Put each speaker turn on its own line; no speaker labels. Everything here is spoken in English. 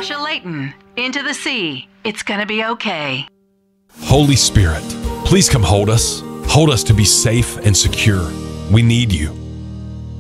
Sasha Layton, into the sea. It's gonna be okay.
Holy Spirit, please come hold us. Hold us to be safe and secure. We need you.